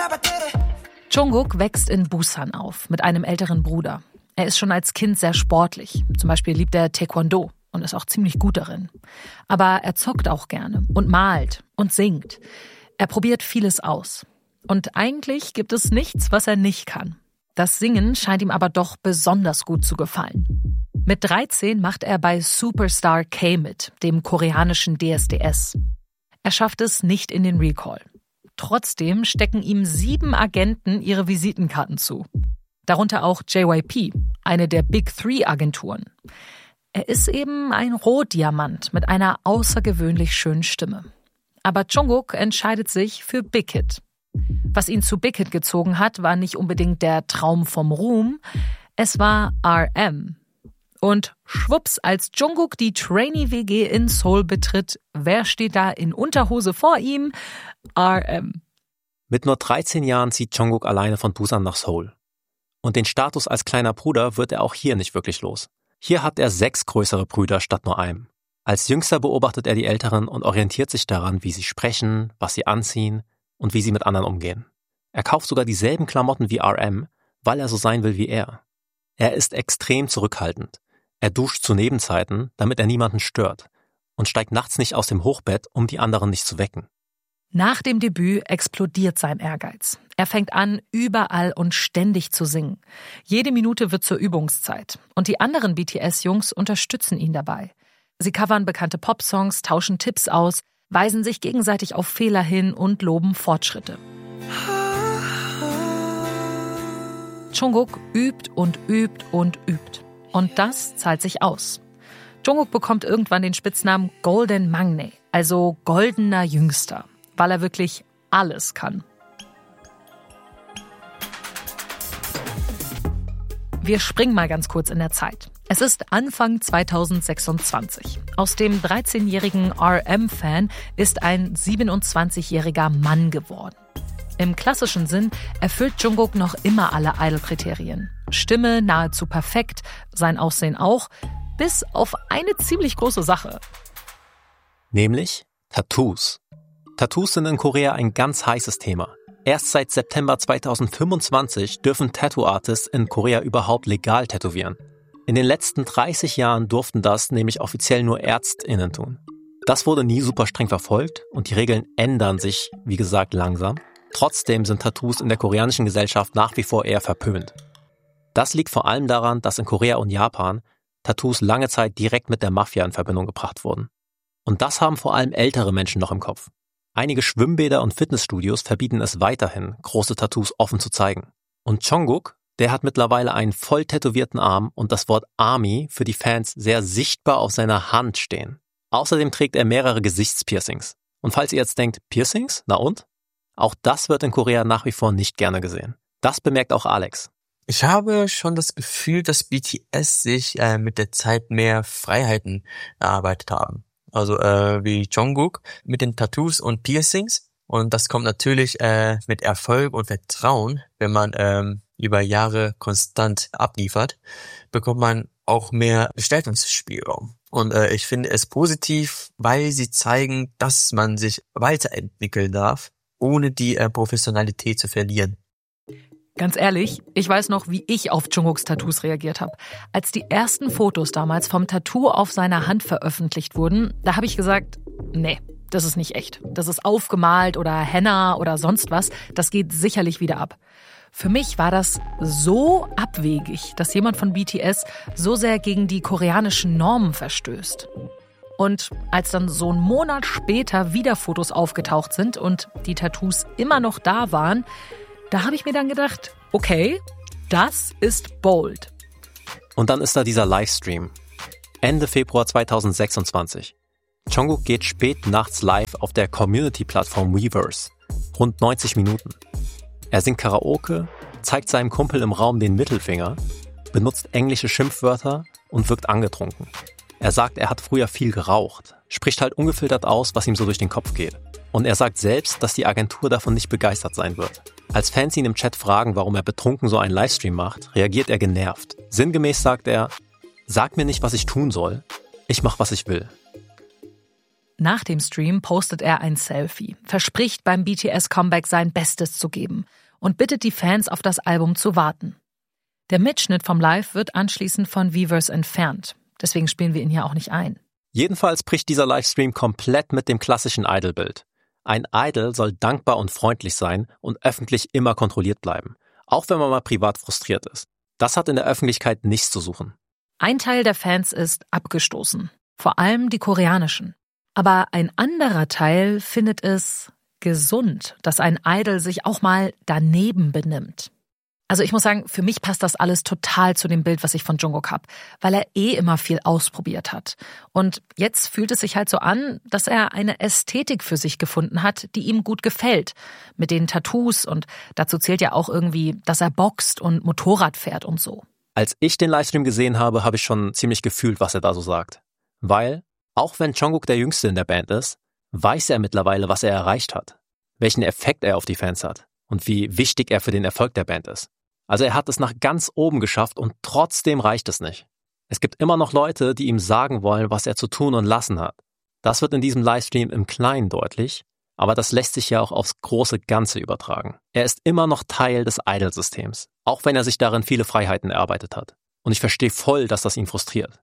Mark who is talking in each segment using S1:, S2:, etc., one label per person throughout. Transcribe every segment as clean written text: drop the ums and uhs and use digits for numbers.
S1: Jungkook wächst in Busan auf mit einem älteren Bruder. Er ist schon als Kind sehr sportlich. Zum Beispiel liebt er Taekwondo und ist auch ziemlich gut darin. Aber er zockt auch gerne und malt und singt. Er probiert vieles aus. Und eigentlich gibt es nichts, was er nicht kann. Das Singen scheint ihm aber doch besonders gut zu gefallen. Mit 13 macht er bei Superstar K mit, dem koreanischen DSDS. Er schafft es nicht in den Recall. Trotzdem stecken ihm 7 Agenten ihre Visitenkarten zu. Darunter auch JYP, eine der Big 3 Agenturen. Er ist eben ein Rohdiamant mit einer außergewöhnlich schönen Stimme. Aber Jungkook entscheidet sich für Big Hit. Was ihn zu Big Hit gezogen hat, war nicht unbedingt der Traum vom Ruhm, es war RM. Und schwupps, als Jungkook die Trainee-WG in Seoul betritt, wer steht da in Unterhose vor ihm? RM.
S2: Mit nur 13 Jahren zieht Jungkook alleine von Busan nach Seoul. Und den Status als kleiner Bruder wird er auch hier nicht wirklich los. Hier hat er 6 größere Brüder statt nur einem. Als Jüngster beobachtet er die Älteren und orientiert sich daran, wie sie sprechen, was sie anziehen und wie sie mit anderen umgehen. Er kauft sogar dieselben Klamotten wie RM, weil er so sein will wie er. Er ist extrem zurückhaltend. Er duscht zu Nebenzeiten, damit er niemanden stört und steigt nachts nicht aus dem Hochbett, um die anderen nicht zu wecken.
S1: Nach dem Debüt explodiert sein Ehrgeiz. Er fängt an, überall und ständig zu singen. Jede Minute wird zur Übungszeit. Und die anderen BTS-Jungs unterstützen ihn dabei. Sie covern bekannte Popsongs, tauschen Tipps aus, weisen sich gegenseitig auf Fehler hin und loben Fortschritte. Jungkook übt und übt und übt. Und das zahlt sich aus. Jungkook bekommt irgendwann den Spitznamen Golden Maknae, also goldener Jüngster, weil er wirklich alles kann. Wir springen mal ganz kurz in der Zeit. Es ist Anfang 2026. Aus dem 13-jährigen RM-Fan ist ein 27-jähriger Mann geworden. Im klassischen Sinn erfüllt Jungkook noch immer alle Idol-Kriterien. Stimme nahezu perfekt, sein Aussehen auch, bis auf eine ziemlich große Sache.
S2: Nämlich Tattoos. Tattoos sind in Korea ein ganz heißes Thema. Erst seit September 2025 dürfen Tattoo-Artists in Korea überhaupt legal tätowieren. In den letzten 30 Jahren durften das nämlich offiziell nur ÄrztInnen tun. Das wurde nie super streng verfolgt und die Regeln ändern sich, wie gesagt, langsam. Trotzdem sind Tattoos in der koreanischen Gesellschaft nach wie vor eher verpönt. Das liegt vor allem daran, dass in Korea und Japan Tattoos lange Zeit direkt mit der Mafia in Verbindung gebracht wurden. Und das haben vor allem ältere Menschen noch im Kopf. Einige Schwimmbäder und Fitnessstudios verbieten es weiterhin, große Tattoos offen zu zeigen. Und Jungkook, der hat mittlerweile einen voll tätowierten Arm und das Wort Army für die Fans sehr sichtbar auf seiner Hand stehen. Außerdem trägt er mehrere Gesichtspiercings. Und falls ihr jetzt denkt, Piercings? Na und? Auch das wird in Korea nach wie vor nicht gerne gesehen. Das bemerkt auch Alex.
S3: Ich habe schon das Gefühl, dass BTS sich mit der Zeit mehr Freiheiten erarbeitet haben. Also wie Jungkook mit den Tattoos und Piercings. Und das kommt natürlich mit Erfolg und Vertrauen. Wenn man über Jahre konstant abliefert, bekommt man auch mehr Gestaltungsspielraum. Und ich finde es positiv, weil sie zeigen, dass man sich weiterentwickeln darf, ohne die Professionalität zu verlieren.
S1: Ganz ehrlich, ich weiß noch, wie ich auf Jungkooks Tattoos reagiert habe. Als die ersten Fotos damals vom Tattoo auf seiner Hand veröffentlicht wurden, da habe ich gesagt, nee, das ist nicht echt. Das ist aufgemalt oder Henna oder sonst was. Das geht sicherlich wieder ab. Für mich war das so abwegig, dass jemand von BTS so sehr gegen die koreanischen Normen verstößt. Und als dann so einen Monat später wieder Fotos aufgetaucht sind und die Tattoos immer noch da waren, da habe ich mir dann gedacht, okay, das ist bold.
S2: Und dann ist da dieser Livestream. Ende Februar 2026. Jungkook geht spät nachts live auf der Community-Plattform Weverse. Rund 90 Minuten. Er singt Karaoke, zeigt seinem Kumpel im Raum den Mittelfinger, benutzt englische Schimpfwörter und wirkt angetrunken. Er sagt, er hat früher viel geraucht, spricht halt ungefiltert aus, was ihm so durch den Kopf geht. Und er sagt selbst, dass die Agentur davon nicht begeistert sein wird. Als Fans ihn im Chat fragen, warum er betrunken so einen Livestream macht, reagiert er genervt. Sinngemäß sagt er, sag mir nicht, was ich tun soll, ich mach, was ich will.
S1: Nach dem Stream postet er ein Selfie, verspricht beim BTS-Comeback sein Bestes zu geben und bittet die Fans, auf das Album zu warten. Der Mitschnitt vom Live wird anschließend von Weverse entfernt. Deswegen spielen wir ihn hier auch nicht ein.
S2: Jedenfalls bricht dieser Livestream komplett mit dem klassischen Idol-Bild. Ein Idol soll dankbar und freundlich sein und öffentlich immer kontrolliert bleiben, auch wenn man mal privat frustriert ist. Das hat in der Öffentlichkeit nichts zu suchen.
S1: Ein Teil der Fans ist abgestoßen, vor allem die koreanischen. Aber ein anderer Teil findet es gesund, dass ein Idol sich auch mal daneben benimmt. Also ich muss sagen, für mich passt das alles total zu dem Bild, was ich von Jungkook habe, weil er immer viel ausprobiert hat. Und jetzt fühlt es sich halt so an, dass er eine Ästhetik für sich gefunden hat, die ihm gut gefällt. Mit den Tattoos und dazu zählt ja auch irgendwie, dass er boxt und Motorrad fährt und so.
S2: Als ich den Livestream gesehen habe, habe ich schon ziemlich gefühlt, was er da so sagt. Weil, auch wenn Jungkook der Jüngste in der Band ist, weiß er mittlerweile, was er erreicht hat, welchen Effekt er auf die Fans hat und wie wichtig er für den Erfolg der Band ist. Also er hat es nach ganz oben geschafft und trotzdem reicht es nicht. Es gibt immer noch Leute, die ihm sagen wollen, was er zu tun und lassen hat. Das wird in diesem Livestream im Kleinen deutlich, aber das lässt sich ja auch aufs große Ganze übertragen. Er ist immer noch Teil des Idol-Systems, auch wenn er sich darin viele Freiheiten erarbeitet hat. Und ich verstehe voll, dass das ihn frustriert.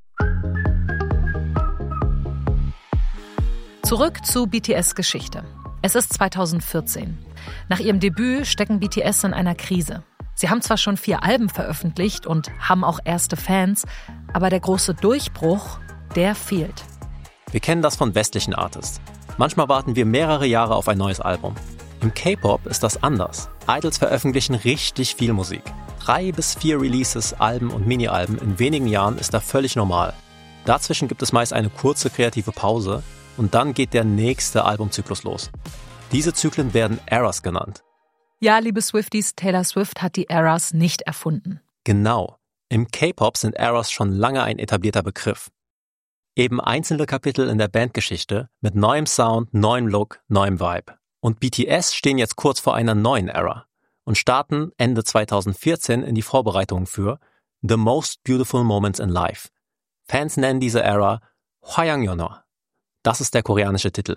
S1: Zurück zu BTS Geschichte. Es ist 2014. Nach ihrem Debüt stecken BTS in einer Krise. Sie haben zwar schon 4 Alben veröffentlicht und haben auch erste Fans, aber der große Durchbruch, der fehlt.
S2: Wir kennen das von westlichen Artists. Manchmal warten wir mehrere Jahre auf ein neues Album. Im K-Pop ist das anders. Idols veröffentlichen richtig viel Musik. 3 bis 4 Releases, Alben und Mini-Alben in wenigen Jahren ist da völlig normal. Dazwischen gibt es meist eine kurze kreative Pause und dann geht der nächste Albumzyklus los. Diese Zyklen werden Eras genannt.
S1: Ja, liebe Swifties, Taylor Swift hat die Eras nicht erfunden.
S2: Genau. Im K-Pop sind Eras schon lange ein etablierter Begriff. Eben einzelne Kapitel in der Bandgeschichte mit neuem Sound, neuem Look, neuem Vibe. Und BTS stehen jetzt kurz vor einer neuen Era und starten Ende 2014 in die Vorbereitungen für The Most Beautiful Moments in Life. Fans nennen diese Era Hwayangyeonho. Das ist der koreanische Titel.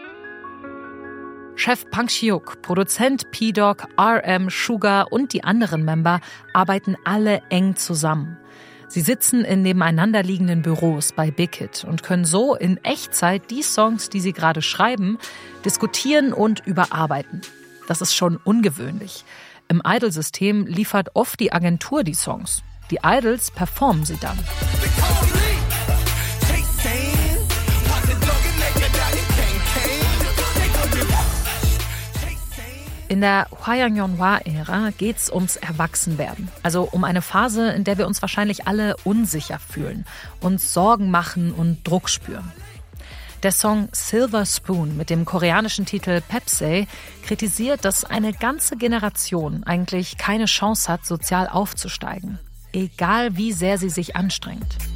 S1: Chef Bang Si-hyuk, Produzent P-Dog, RM, Suga und die anderen Member arbeiten alle eng zusammen. Sie sitzen in nebeneinander liegenden Büros bei Big Hit und können so in Echtzeit die Songs, die sie gerade schreiben, diskutieren und überarbeiten. Das ist schon ungewöhnlich. Im Idol-System liefert oft die Agentur die Songs. Die Idols performen sie dann. In der Hwayangyeonhwa-Ära geht's ums Erwachsenwerden. Also um eine Phase, in der wir uns wahrscheinlich alle unsicher fühlen, uns Sorgen machen und Druck spüren. Der Song Silver Spoon mit dem koreanischen Titel Pepsi kritisiert, dass eine ganze Generation eigentlich keine Chance hat, sozial aufzusteigen. Egal wie sehr sie sich anstrengt.